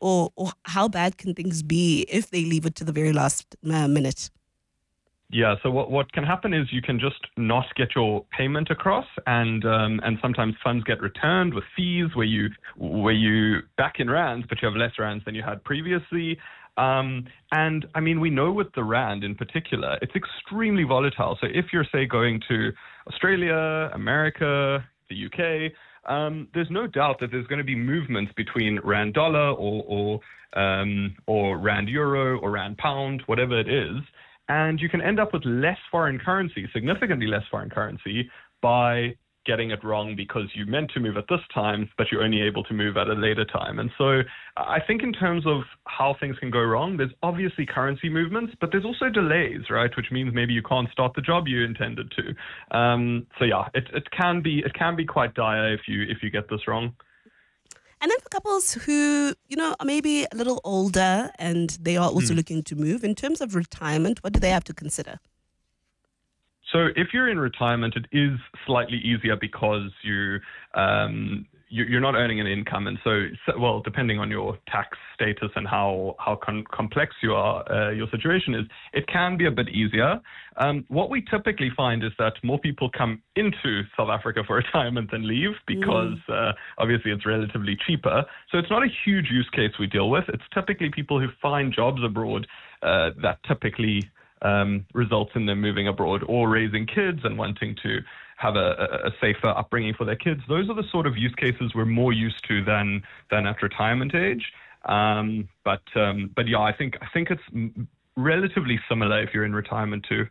or how bad can things be if they leave it to the very last minute? Yeah, so what can happen is you can just not get your payment across, and sometimes funds get returned with fees where you back in rands, but you have less rands than you had previously. And I mean, we know with the rand in particular, it's extremely volatile. So if you're, say, going to Australia, America, the UK, there's no doubt that there's going to be movements between rand dollar or rand euro or rand pound, whatever it is. And you can end up with less foreign currency, significantly less foreign currency, by getting it wrong because you meant to move at this time, but you're only able to move at a later time. And so I think in terms of how things can go wrong, there's obviously currency movements, but there's also delays, right? Which means maybe you can't start the job you intended to. So yeah, it can be quite dire if you get this wrong. And then for couples who, are maybe a little older and they are also looking to move, in terms of retirement, what do they have to consider? So if you're in retirement, it is slightly easier because you're not earning an income. And so, well, depending on your tax status and how complex your situation is, it can be a bit easier. What we typically find is that more people come into South Africa for retirement than leave because obviously it's relatively cheaper. So it's not a huge use case we deal with. It's typically people who find jobs abroad that typically results in them moving abroad or raising kids and wanting to have a safer upbringing for their kids. Those are the sort of use cases we're more used to than at retirement age. But yeah, I think it's relatively similar if you're in retirement too.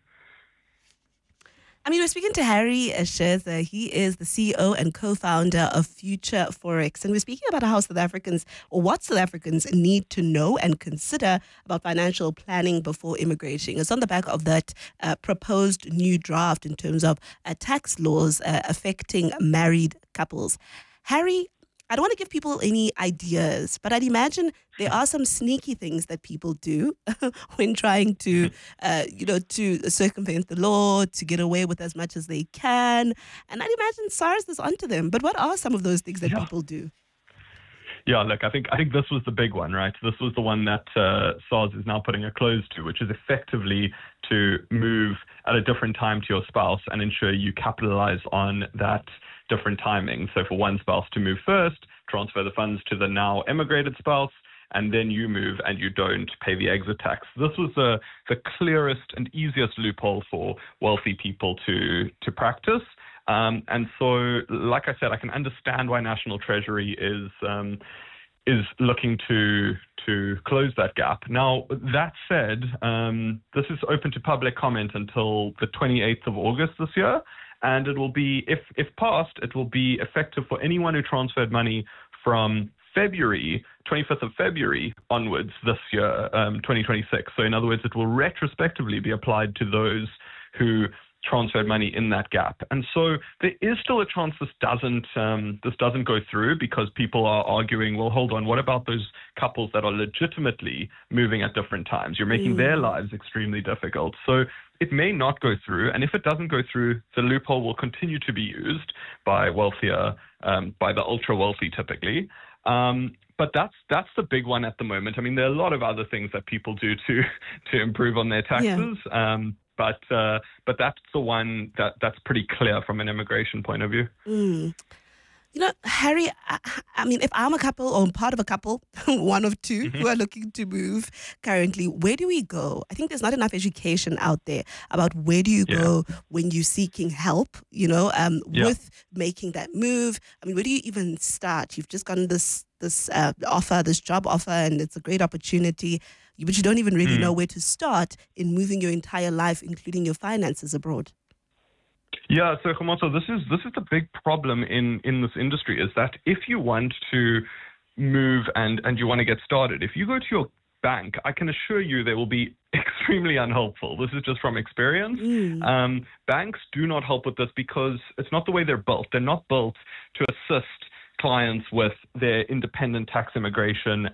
I mean, we're speaking to Harry Scherzer. He is the CEO and co-founder of Future Forex. And we're speaking about how South Africans, or what South Africans need to know and consider about financial planning before immigrating. It's on the back of that proposed new draft in terms of tax laws affecting married couples. Harry, I don't want to give people any ideas, but I'd imagine there are some sneaky things that people do when trying to, to circumvent the law, to get away with as much as they can. And I'd imagine SARS is onto them. But what are some of those things that people do? Yeah, look, I think this was the big one, right? This was the one that SARS is now putting a close to, which is effectively to move at a different time to your spouse and ensure you capitalize on that different timing. So for one spouse to move first, transfer the funds to the now emigrated spouse, and then you move and you don't pay the exit tax. This was the clearest and easiest loophole for wealthy people to practice. And so, like I said, I can understand why National Treasury is looking to close that gap. Now, that said, this is open to public comment until the 28th of August this year. And it will be, if passed, it will be effective for anyone who transferred money from 25th of February onwards this year, 2026. So in other words, it will retrospectively be applied to those who transferred money in that gap. And so there is still a chance this doesn't go through because people are arguing, well, hold on, what about those couples that are legitimately moving at different times? You're making their lives extremely difficult. So it may not go through. And if it doesn't go through, the loophole will continue to be used by by the ultra wealthy typically. But that's the big one at the moment. I mean, there are a lot of other things that people do to improve on their taxes. Yeah. But that's the one that's pretty clear from an immigration point of view. Harry, I mean, if I'm a couple or part of a couple, one of two who are looking to move currently, where do we go? I think there's not enough education out there about where do you go when you're seeking help, with making that move. I mean, where do you even start? You've just gotten this offer, this job offer, and it's a great opportunity, but you don't even really know where to start in moving your entire life, including your finances abroad. Yeah, so Khomotso, this is the big problem in this industry, is that if you want to move and you want to get started, if you go to your bank, I can assure you they will be extremely unhelpful. This is just from experience. Banks do not help with this because it's not the way they're built. They're not built to assist clients with their independent tax immigration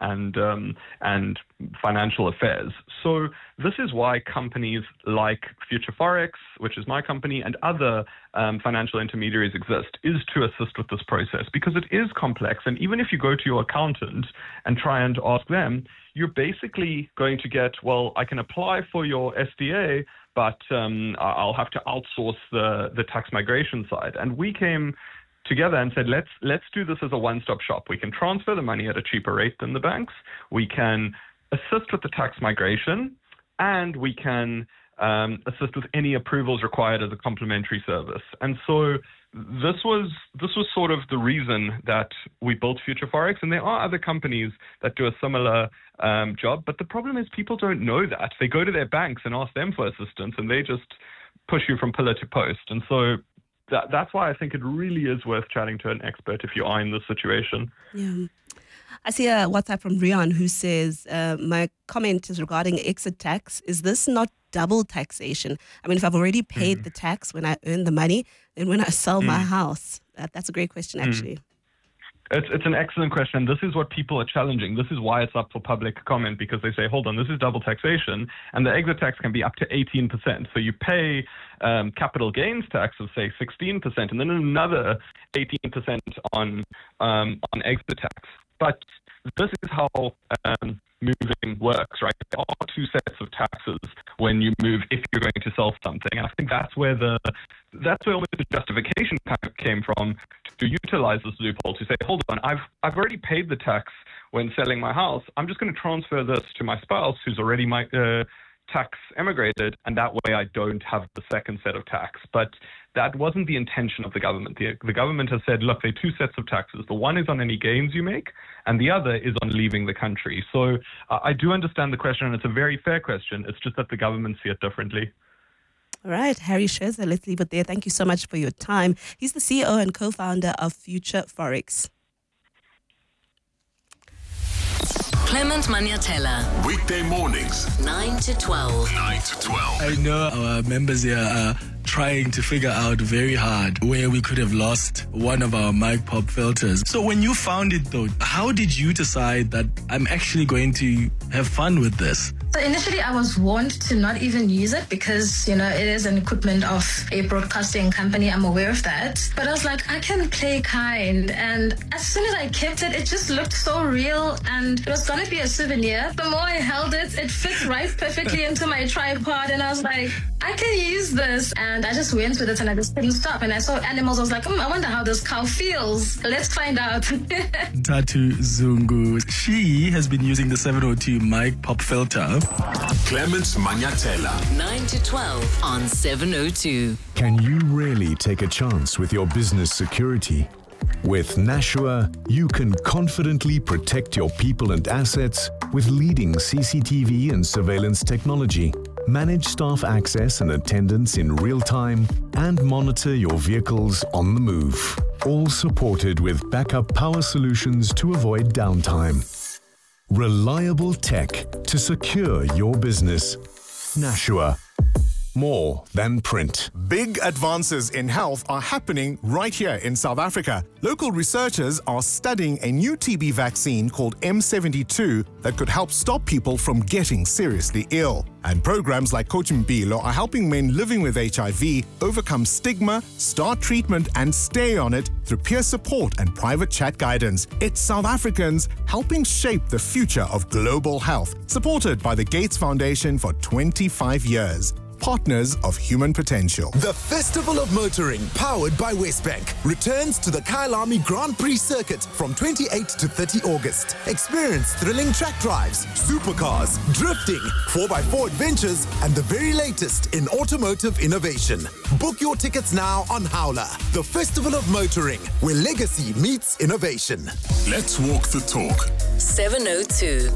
and financial affairs. So this is why companies like Future Forex, which is my company, and other financial intermediaries exist, is to assist with this process, because it is complex. And even if you go to your accountant and try and ask them, you're basically going to get, well, I can apply for your SDA, but I'll have to outsource the tax migration side. And we came together and said, let's do this as a one-stop shop. We can transfer the money at a cheaper rate than the banks. We can assist with the tax migration, and we can assist with any approvals required as a complementary service. And so this was sort of the reason that we built Future Forex, and there are other companies that do a similar job. But the problem is people don't know that. They go to their banks and ask them for assistance, and they just push you from pillar to post. And so that's why I think it really is worth chatting to an expert if you are in this situation. Yeah. I see a WhatsApp from Rian who says, my comment is regarding exit tax. Is this not double taxation? I mean, if I've already paid the tax when I earn the money, then when I sell my house, that's a great question, actually. It's an excellent question. This is what people are challenging. This is why it's up for public comment, because they say, hold on, this is double taxation, and the exit tax can be up to 18%. So you pay capital gains tax of, say, 16%, and then another 18% on exit tax. But this is how moving works, right? There are two sets of taxes when you move, if you're going to sell something. And I think that's where almost the justification kind of came from, to utilize this loophole to say, hold on, I've already paid the tax when selling my house. I'm just going to transfer this to my spouse who's already tax emigrated, and that way I don't have the second set of tax. But that wasn't the intention of the government. The government has said, look, there are two sets of taxes. The one is on any gains you make, and the other is on leaving the country. So I do understand the question, and it's a very fair question. It's just that the government see it differently. All right, Harry Scherzer, let's leave it there. Thank you so much for your time. He's the CEO and co-founder of Future Forex. Clement Maniatella. Weekday mornings, 9 to 12. 9 to 12. I know our members here are trying to figure out very hard where we could have lost one of our mic pop filters. So when you found it though, how did you decide that I'm actually going to have fun with this? So initially I was warned to not even use it because, it is an equipment of a broadcasting company. I'm aware of that. But I was like, I can play kind. And as soon as I kept it, it just looked so real, and it was going to be a souvenir. The more I held it, it fit right perfectly into my tripod. And I was like, I can use this. And I just went with it and I just couldn't stop. And I saw animals. I was like, I wonder how this cow feels. Let's find out. Tatu Zungu, she has been using the 702 mic pop filter. Clement Maniatella. 9 to 12 on 702. Can you really take a chance with your business security? With Nashua, you can confidently protect your people and assets with leading CCTV and surveillance technology. Manage staff access and attendance in real time, and monitor your vehicles on the move. All supported with backup power solutions to avoid downtime. Reliable tech to secure your business. Nashua. More than print. Big advances in health are happening right here in South Africa. Local researchers are studying a new TB vaccine called M72 that could help stop people from getting seriously ill. And programs like Coach Mpilo are helping men living with HIV overcome stigma, start treatment, and stay on it through peer support and private chat guidance. It's South Africans helping shape the future of global health, supported by the Gates Foundation for 25 years. Partners of human potential. The Festival of Motoring, powered by Westbank, returns to the Kyalami Grand Prix circuit from 28 to 30 August. Experience thrilling track drives, supercars, drifting, 4x4 adventures, and the very latest in automotive innovation. Book your tickets now on Howler. The Festival of Motoring, where legacy meets innovation. Let's walk the talk. 702.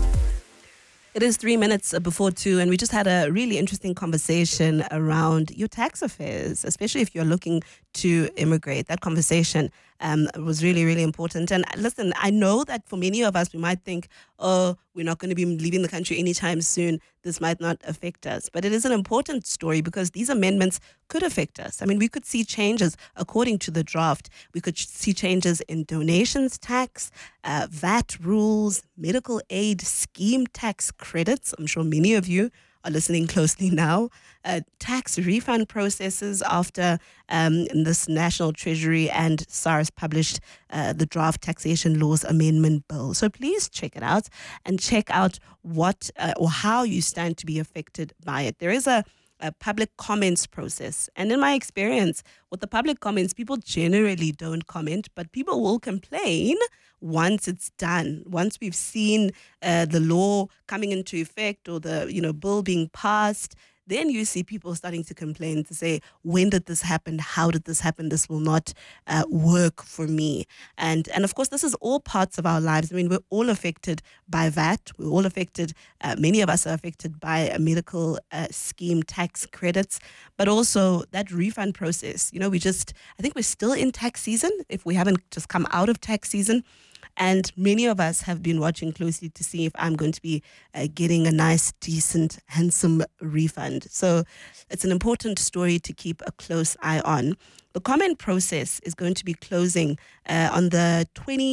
It is 3 minutes before 2, and we just had a really interesting conversation around your tax affairs, especially if you're looking to immigrate. That conversation was really, really important. And listen, I know that for many of us, we might think, oh, we're not going to be leaving the country anytime soon. This might not affect us. But it is an important story because these amendments could affect us. I mean, we could see changes according to the draft. We could see changes in donations tax, VAT rules, medical aid scheme tax credits. I'm sure many of you are listening closely now. Tax refund processes after this National Treasury and SARS published the draft taxation laws amendment bill. So please check it out and check out what or how you stand to be affected by it. There is a public comments process. And in my experience with the public comments, people generally don't comment, but people will complain once it's done. Once we've seen the law coming into effect or the bill being passed, then you see people starting to complain, to say, when did this happen? How did this happen? This will not work for me. And of course, this is all parts of our lives. I mean, we're all affected by VAT. We're all affected. Many of us are affected by a medical scheme tax credits, but also that refund process. I think we're still in tax season, if we haven't just come out of tax season. And many of us have been watching closely to see if I'm going to be getting a nice, decent, handsome refund. So it's an important story to keep a close eye on. The comment process is going to be closing on the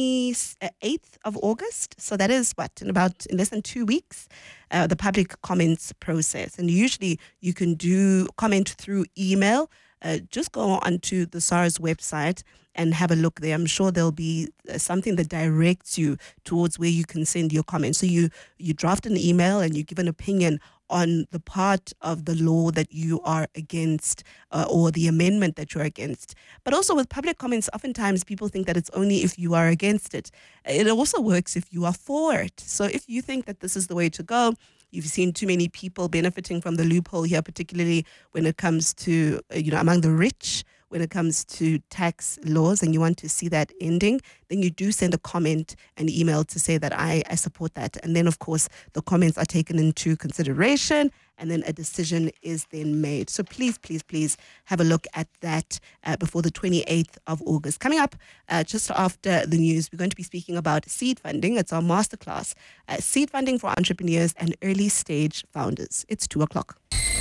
28th of August. So that is in less than 2 weeks, the public comments process. And usually you can comment through email. Just go onto the SARS website and have a look there. I'm sure there'll be something that directs you towards where you can send your comments. So you draft an email and you give an opinion on the part of the law that you are against or the amendment that you're against. But also with public comments, oftentimes people think that it's only if you are against it. It also works if you are for it. So if you think that this is the way to go, you've seen too many people benefiting from the loophole here, particularly when it comes to, among the rich, when it comes to tax laws, and you want to see that ending, then you do send a comment, an email to say that I support that. And then, of course, the comments are taken into consideration, and then a decision is then made. So please, please, please have a look at that before the 28th of August. Coming up just after the news, we're going to be speaking about seed funding. It's our masterclass, seed funding for entrepreneurs and early stage founders. It's 2:00.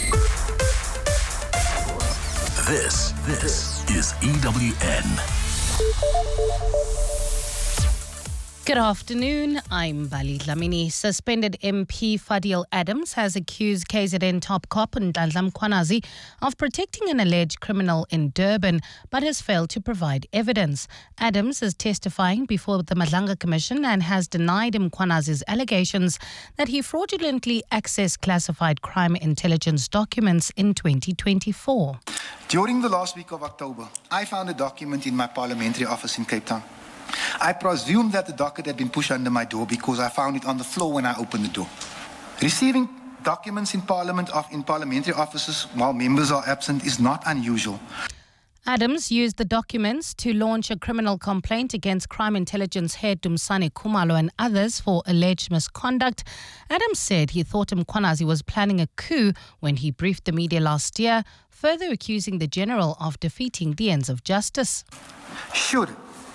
This is EWN. Good afternoon, I'm Bali Dlamini. Suspended MP Fadil Adams has accused KZN top cop Ndladla Mkhwanazi of protecting an alleged criminal in Durban, but has failed to provide evidence. Adams is testifying before the Madlanga Commission and has denied Mkhwanazi's allegations that he fraudulently accessed classified crime intelligence documents in 2024. During the last week of October, I found a document in my parliamentary office in Cape Town. I presumed that the docket had been pushed under my door because I found it on the floor when I opened the door. Receiving documents in parliamentary offices while members are absent is not unusual. Adams used the documents to launch a criminal complaint against crime intelligence head Dumisani Khumalo and others for alleged misconduct. Adams said he thought Mkhwanazi was planning a coup when he briefed the media last year, further accusing the general of defeating the ends of justice. Should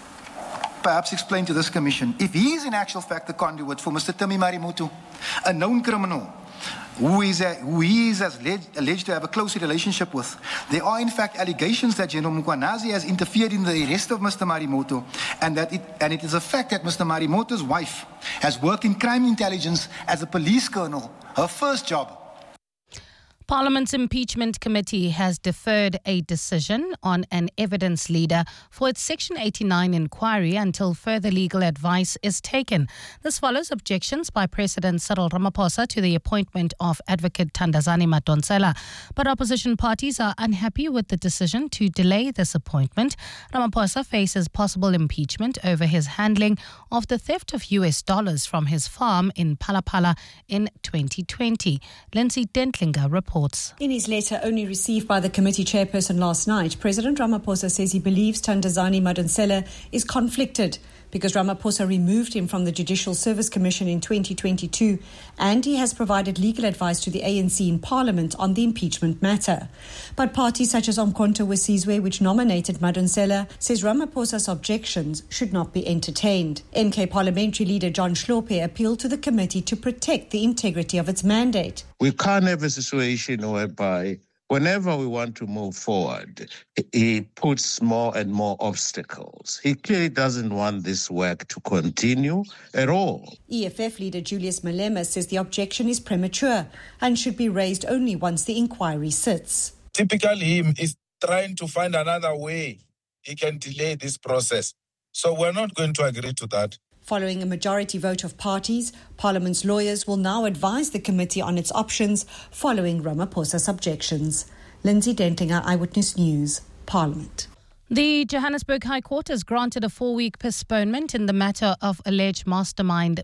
perhaps explain to this commission if he is in actual fact the conduit for Mr. Timmy Marimoto, a known criminal who he is alleged to have a close relationship with. There are in fact allegations that General Mkhwanazi has interfered in the arrest of Mr. Marimoto, and it is a fact that Mr. Marimoto's wife has worked in crime intelligence as a police colonel, her first job. Parliament's impeachment committee has deferred a decision on an evidence leader for its Section 89 inquiry until further legal advice is taken. This follows objections by President Cyril Ramaphosa to the appointment of Advocate Thandazani Madonsela. But opposition parties are unhappy with the decision to delay this appointment. Ramaphosa faces possible impeachment over his handling of the theft of US dollars from his farm in Palapala in 2020. Lindsay Dentlinger reports. In his letter only received by the committee chairperson last night, President Ramaphosa says he believes Thandazani Madonsela is conflicted because Ramaphosa removed him from the Judicial Service Commission in 2022, and he has provided legal advice to the ANC in Parliament on the impeachment matter. But parties such as Umkhonto we Sizwe, which nominated Madonsela, says Ramaphosa's objections should not be entertained. MK Parliamentary Leader John Hlophe appealed to the committee to protect the integrity of its mandate. We can't have a situation whereby whenever we want to move forward, he puts more and more obstacles. He clearly doesn't want this work to continue at all. EFF leader Julius Malema says the objection is premature and should be raised only once the inquiry sits. Typically, him is trying to find another way he can delay this process. So we're not going to agree to that. Following a majority vote of parties, Parliament's lawyers will now advise the committee on its options following Ramaphosa's objections. Lindsay Dentinger, Eyewitness News, Parliament. The Johannesburg High Court has granted a 4-week postponement in the matter of the alleged mastermind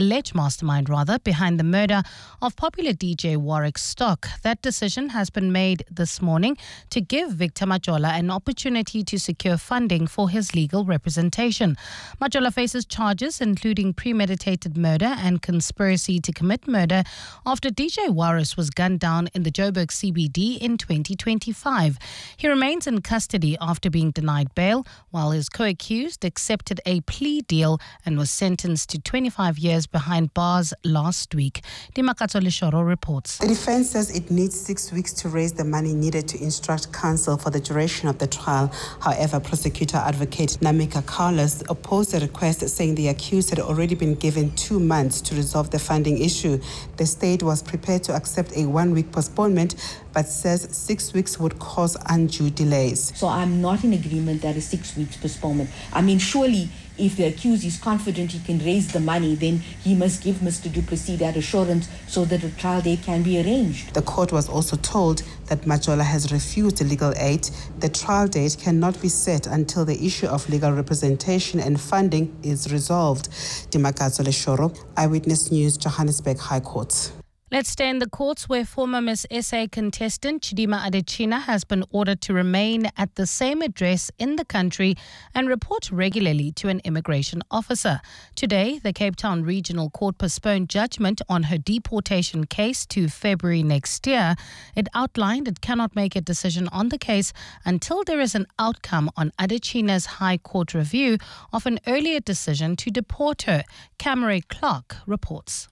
behind the murder of popular DJ Warwick Stock. That decision has been made this morning to give Victor Majola an opportunity to secure funding for his legal representation. Majola faces charges including premeditated murder and conspiracy to commit murder after DJ Warwick was gunned down in the Joburg CBD in 2025. He remains in custody after being denied bail, while his co-accused accepted a plea deal and was sentenced to 25 years behind bars last week. Dimakatso Leshoro reports. The defense says it needs 6 weeks to raise the money needed to instruct counsel for the duration of the trial. However, prosecutor advocate Namika Carlos opposed the request, saying the accused had already been given 2 months to resolve the funding issue. The state was prepared to accept a 1-week postponement, but says 6 weeks would cause undue delays. So I'm not in agreement that a 6 weeks postponement. I mean, surely if the accused is confident he can raise the money, then he must give Mr. du Plessis that assurance so that a trial date can be arranged. The court was also told that Majola has refused legal aid. The trial date cannot be set until the issue of legal representation and funding is resolved. Dimakatso Leshoro, Eyewitness News, Johannesburg High Court. Let's stay in the courts where former Miss SA contestant Chidima Adetshina has been ordered to remain at the same address in the country and report regularly to an immigration officer. Today, the Cape Town Regional Court postponed judgment on her deportation case to February next year. It outlined it cannot make a decision on the case until there is an outcome on Adetshina's High Court review of an earlier decision to deport her. Camry Clark reports.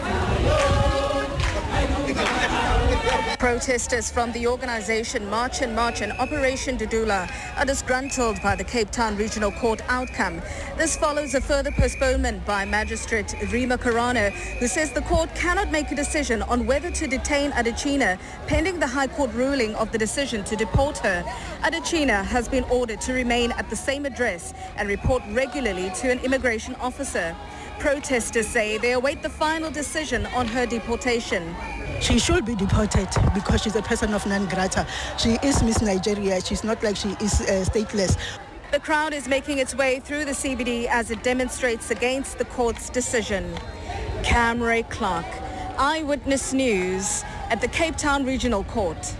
Protesters from the organisation March and Operation Dudula are disgruntled by the Cape Town Regional Court outcome. This follows a further postponement by Magistrate Rima Carano, who says the court cannot make a decision on whether to detain Adetshina pending the High Court ruling of the decision to deport her. Adetshina has been ordered to remain at the same address and report regularly to an immigration officer. Protesters say they await the final decision on her deportation. She should be deported because she's a person of non grata. She is Miss Nigeria. She's not like she is stateless. The crowd is making its way through the CBD as it demonstrates against the court's decision. Camry Clark, Eyewitness News at the Cape Town Regional Court.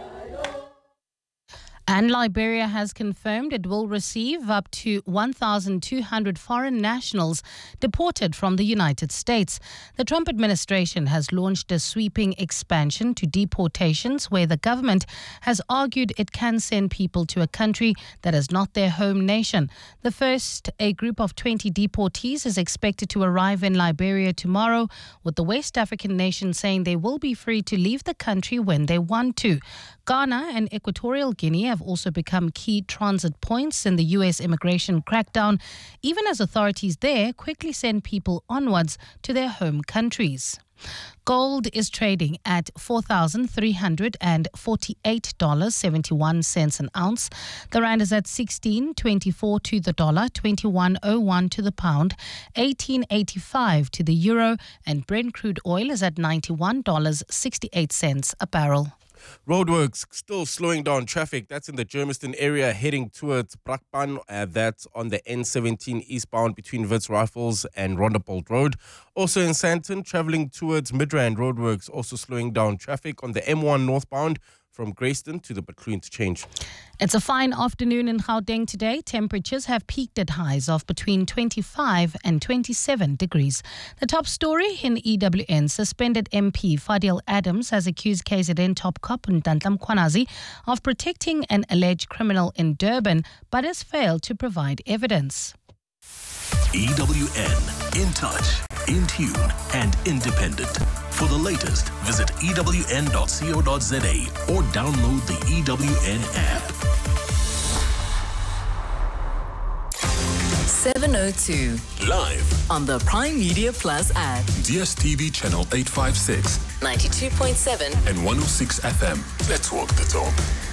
And Liberia has confirmed it will receive up to 1,200 foreign nationals deported from the United States. The Trump administration has launched a sweeping expansion to deportations where the government has argued it can send people to a country that is not their home nation. The first, a group of 20 deportees, is expected to arrive in Liberia tomorrow, with the West African nation saying they will be free to leave the country when they want to. Ghana and Equatorial Guinea have also become key transit points in the U.S. immigration crackdown, even as authorities there quickly send people onwards to their home countries. Gold is trading at $4,348.71 an ounce. The rand is at 16.24 to the dollar, 21.01 to the pound, 18.85 to the euro, and Brent crude oil is at $91.68 a barrel. Roadworks still slowing down traffic. That's in the Germiston area heading towards Brakpan. That's on the N17 eastbound between Wits Rifles and Rondapole Road. Also in Sandton, travelling towards Midrand, roadworks also slowing down traffic on the M1 northbound from Grayston to the Butlu interchange. It's a fine afternoon in Gauteng today. Temperatures have peaked at highs of between 25 and 27 degrees. The top story in EWN, suspended MP Fadil Adams has accused KZN top cop Ntantla Mkhwanazi of protecting an alleged criminal in Durban, but has failed to provide evidence. EWN, in touch, in tune, and independent. For the latest, visit ewn.co.za or download the EWN app. 702. Live on the Prime Media Plus app. DSTV channel 856, 92.7 and 106 FM. Let's walk the talk.